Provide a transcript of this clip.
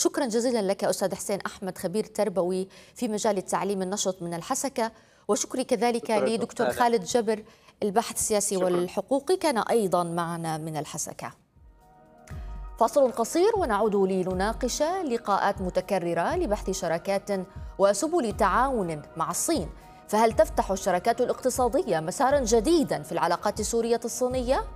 شكرا جزيلا لك أستاذ حسين أحمد، خبير تربوي في مجال التعليم النشط من الحسكة، وشكري كذلك لدكتور خالد جبر الباحث السياسي والحقوقي كان أيضا معنا من الحسكة. فاصل قصير ونعود لنناقش لقاءات متكررة لبحث شراكات وسبل تعاون مع الصين. فهل تفتح الشراكات الاقتصادية مسارا جديدا في العلاقات السورية الصينية؟